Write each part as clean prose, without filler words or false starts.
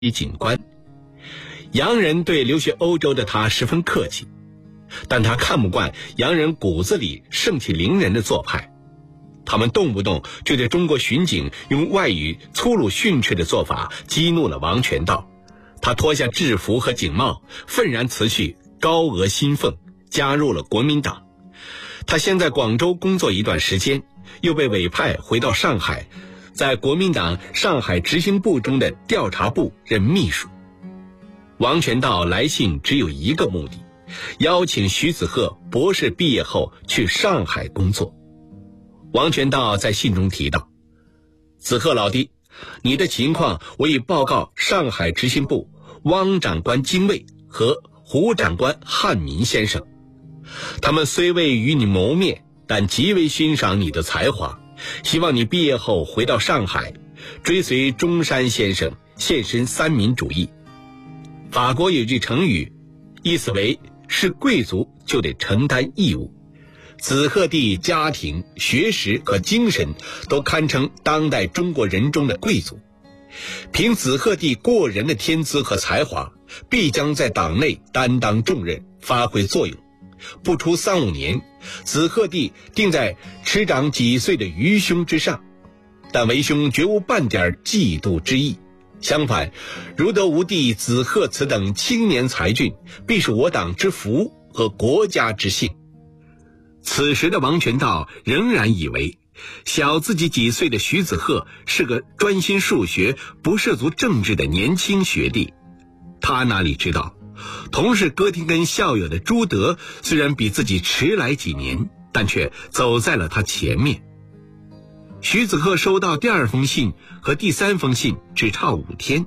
警官。洋人对留学欧洲的他十分客气，但他看不惯洋人骨子里盛气凌人的做派。他们动不动就对中国巡警用外语粗鲁训斥的做法激怒了王全道。他脱下制服和警帽，愤然辞去高额薪俸，加入了国民党。他先在广州工作一段时间，又被委派回到上海，在国民党上海执行部中的调查部任秘书。王全道来信只有一个目的，邀请徐子鹤博士毕业后去上海工作。王全道在信中提到，子鹤老弟，你的情况我已报告上海执行部汪长官精卫和胡长官汉民先生，他们虽未与你谋面，但极为欣赏你的才华，希望你毕业后回到上海，追随中山先生献身三民主义。法国有句成语，意思为是贵族就得承担义务。子鹤棣家庭、学识和精神都堪称当代中国人中的贵族。凭子鹤棣过人的天资和才华，必将在党内担当重任，发挥作用。不出3-5年，子鹤棣定在吃长几岁的余兄之上。但为兄绝无半点嫉妒之意，相反，如得吾弟子鹤此等青年才俊，必是我党之福和国家之幸。此时的王全道仍然以为小自己几岁的徐子鹤是个专心数学不涉足政治的年轻学弟。他哪里知道，同是哥廷根校友的朱德虽然比自己迟来几年，但却走在了他前面。徐子鹤收到第2封信和第3封信只差5天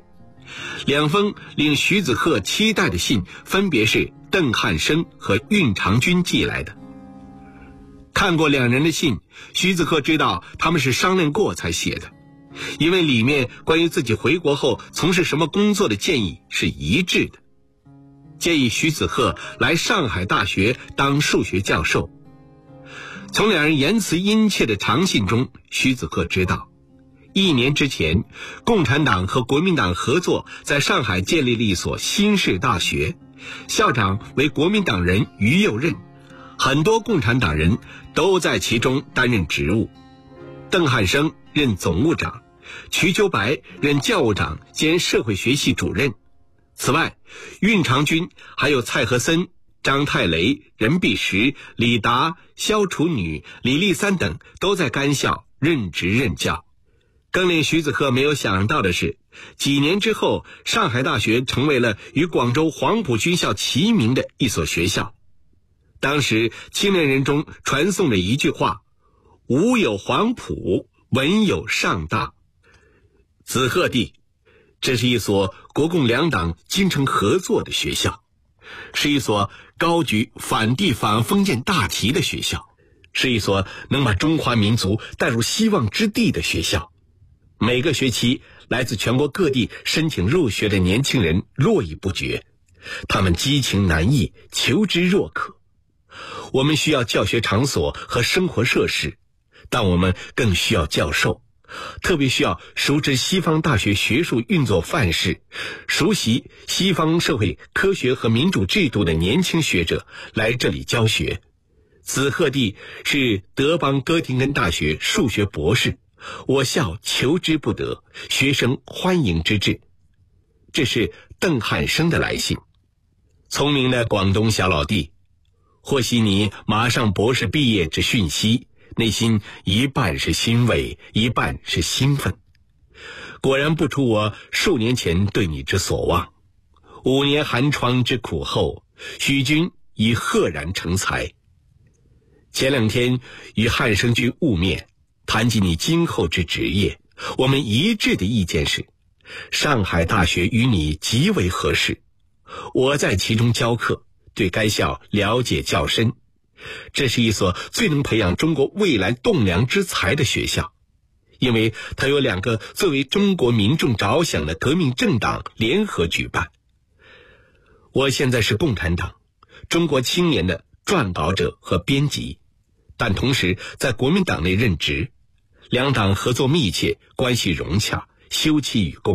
，2封令徐子鹤期待的信分别是邓汉生和运长军寄来的。看过2人的信，徐子鹤知道他们是商量过才写的，因为里面关于自己回国后从事什么工作的建议是一致的，建议徐子鹤来上海大学当数学教授。从2人言辞殷切的长信中，徐子鹤知道1年之前，共产党和国民党合作在上海建立了一所新式大学，校长为国民党人于右任，很多共产党人都在其中担任职务。邓汉生任总务长，瞿秋白任教务长兼社会学系主任。此外，运长军还有蔡和森、张太雷、任弼时、李达、萧楚女、李立三等都在该校任职任教。更令徐子鹤没有想到的是，几年之后，上海大学成为了与广州黄埔军校齐名的一所学校。当时青年人中传颂着一句话，武有黄埔，文有上大。子鹤棣，这是一所国共两党精诚合作的学校，是一所高举反帝反封建大旗的学校，是一所能把中华民族带入希望之地的学校。每个学期来自全国各地申请入学的年轻人络绎不绝，他们激情难抑，求知若渴。我们需要教学场所和生活设施，但我们更需要教授，特别需要熟知西方大学学术运作范式，熟悉西方社会科学和民主制度的年轻学者来这里教学。子鹤棣是德邦哥廷根大学数学博士，我校求之不得，学生欢迎之至。这是邓汉生的来信。聪明的广东小老弟，获悉你马上博士毕业之讯息，内心一半是欣慰，一半是兴奋。果然不出我数年前对你之所望。5年寒窗之苦后，许君已赫然成才。前2天与汉生君晤面，谈及你今后之职业，我们一致的意见是，上海大学与你极为合适。我在其中教课，对该校了解较深。这是一所最能培养中国未来栋梁之才的学校，因为它有2个最为中国民众着想的革命政党联合举办。我现在是共产党、中国青年的撰稿者和编辑，但同时在国民党内任职，2党合作密切，关系融洽，休戚与共。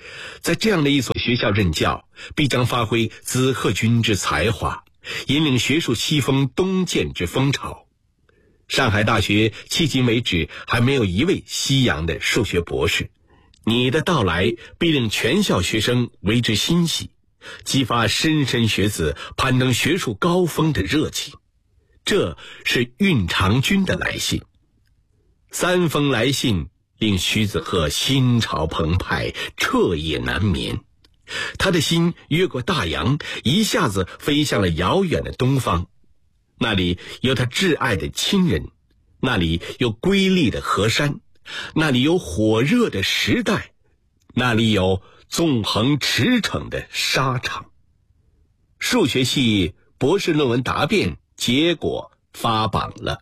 在这样的一所学校任教，必将发挥子贺君之才华，引领学术西风东渐之风潮。上海大学迄今为止还没有一位西洋的数学博士，你的到来必令全校学生为之欣喜，激发莘莘学子攀登学术高峰的热情。这是运长君的来信。三封来信令徐子鹤心潮澎湃，彻夜难眠。他的心越过大洋，一下子飞向了遥远的东方。那里有他挚爱的亲人，那里有瑰丽的河山，那里有火热的时代，那里有纵横驰骋的沙场。数学系博士论文答辩结果发榜了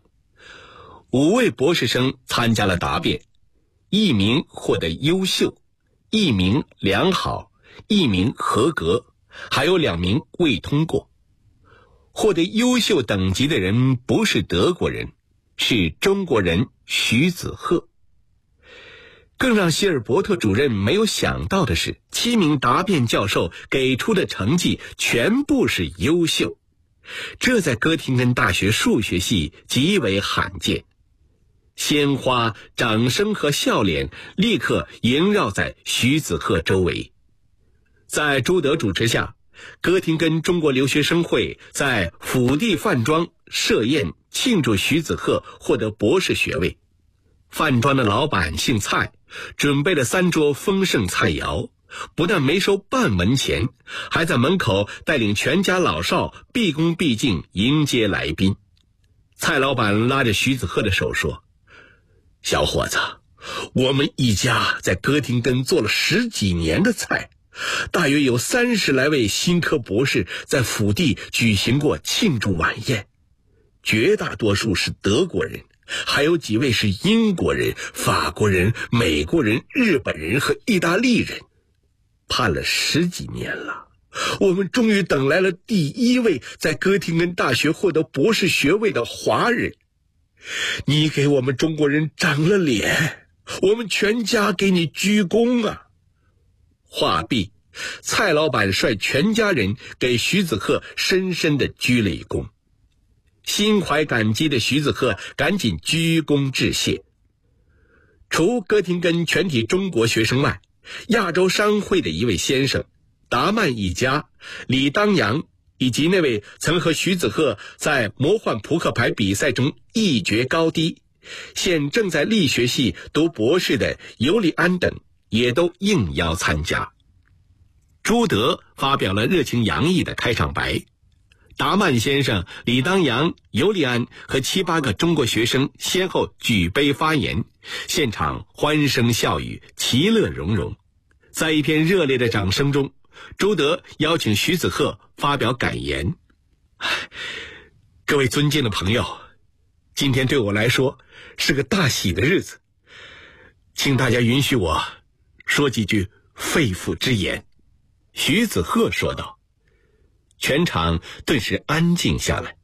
，5位博士生参加了答辩，1名获得优秀，1名良好，1名合格，还有2名未通过。获得优秀等级的人不是德国人，是中国人徐子鹤。更让希尔伯特主任没有想到的是，7名答辩教授给出的成绩全部是优秀，这在哥廷根大学数学系极为罕见。鲜花、掌声和笑脸立刻萦绕在徐子鹤周围。在朱德主持下，哥廷根中国留学生会在府邸饭庄设宴庆祝徐子鹤获得博士学位。饭庄的老板姓蔡，准备了3桌丰盛菜肴，不但没收半文钱，还在门口带领全家老少毕恭毕敬迎接来宾。蔡老板拉着徐子鹤的手说：“小伙子，我们一家在哥廷根做了10几年的菜，大约有30来位新科博士在府邸举行过庆祝晚宴，绝大多数是德国人，还有几位是英国人、法国人、美国人、日本人和意大利人。盼了10几年了，我们终于等来了第1位在哥廷根大学获得博士学位的华人。你给我们中国人长了脸，我们全家给你鞠躬啊！”话毕，蔡老板率全家人给徐子鹤深深地鞠了一躬。心怀感激的徐子鹤赶紧鞠躬致谢。除哥廷根全体中国学生外，亚洲商会的一位先生、达曼一家、李当阳，以及那位曾和徐子鹤在魔幻扑克牌比赛中一决高低，现正在力学系读博士的尤利安等，也都应邀参加。朱德发表了热情洋溢的开场白，达曼先生、李当阳、尤利安和7、8个中国学生先后举杯发言，现场欢声笑语，其乐融融。在一片热烈的掌声中，朱德邀请徐子鹤发表感言：“各位尊敬的朋友，今天对我来说是个大喜的日子，请大家允许我说几句肺腑之言。”徐子鹤说道。全场顿时安静下来。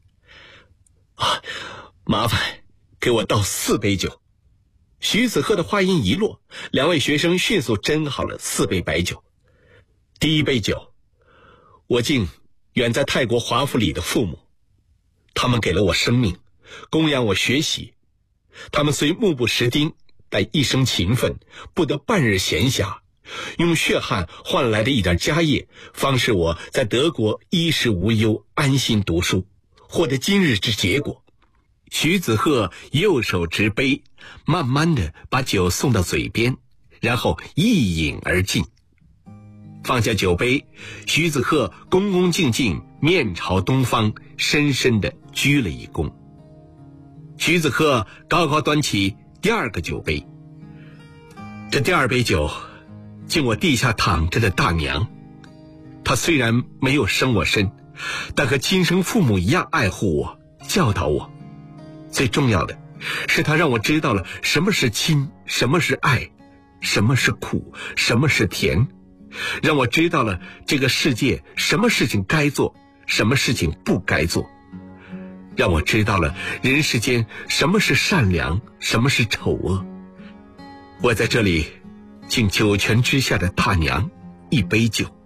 麻烦给我倒4杯酒。徐子鹤的话音一落，2位学生迅速斟好了4杯白酒。第1杯酒，我敬远在泰国华府里的父母，他们给了我生命，供养我学习。他们虽目不识丁，但一生勤奋，不得半日闲暇，用血汗换来的一点家业，方使我在德国衣食无忧，安心读书，获得今日之结果。徐子鹤右手执杯，慢慢地把酒送到嘴边，然后一饮而尽。放下酒杯，徐子鹤恭恭敬敬面朝东方，深深地鞠了一躬。徐子鹤高高端起第2个酒杯，这第2杯酒敬我地下躺着的大娘。她虽然没有生我身，但和亲生父母一样爱护我，教导我。最重要的是，她让我知道了什么是亲，什么是爱，什么是苦，什么是甜，让我知道了这个世界什么事情该做，什么事情不该做，让我知道了人世间什么是善良，什么是丑恶。我在这里敬九泉之下的大娘一杯酒。